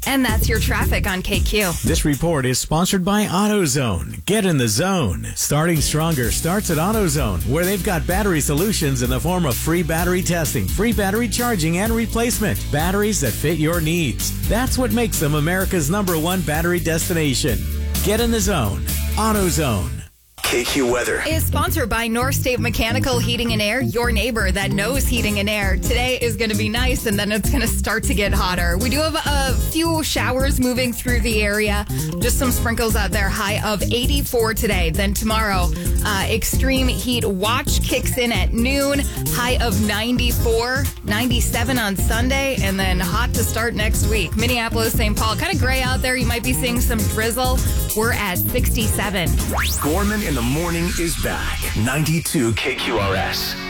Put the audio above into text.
And that's your traffic on KQ. This report is sponsored by AutoZone. Get in the zone. Starting stronger starts at AutoZone, where they've got battery solutions in the form of free battery testing, free battery charging, and replacement. Batteries that fit your needs. That's what makes them America's #1 battery destination. Get in the zone. AutoZone. KQ weather Is sponsored by North State Mechanical Heating and Air, your neighbor that knows heating and air. Today is going to be nice, and then it's going to start to get hotter. We do have a few showers moving through the area. Just some sprinkles out there. High of 84 today. Then tomorrow, extreme heat watch kicks in at noon. High of 94, 97 on Sunday, and then hot to start next week. Minneapolis, St. Paul, kind of gray out there. You might be seeing some drizzle. We're at 67. Gorman in the morning is back. 92 KQRS.